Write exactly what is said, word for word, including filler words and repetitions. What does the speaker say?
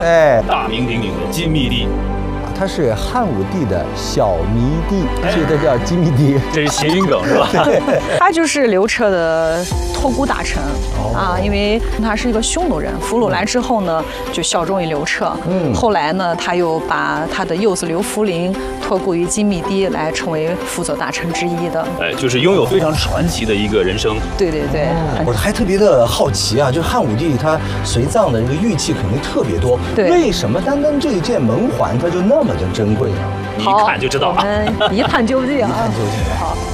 哎， 大名鼎鼎的金密帝。 他是汉武帝的小迷弟，所以他叫金密帝。 这是谐音梗是吧？ 他就是刘彻的托孤大臣、 哦、 啊，因为他是一个匈奴人，俘虏来之后呢，就效忠于刘彻。嗯，后来呢，他又把他的幼子刘弗陵托孤于金密帝，来成为辅佐大臣之一的。 哎，就是拥有非常传奇的一个人生。 对对对， 哦、我还特别的好奇啊，就汉武帝他随葬的这个玉器肯定特别多， 对， 为什么单单这一件门环它就那么的珍贵呢？ 一看就知道了。 我们一探究竟啊！ 一探究竟。 好。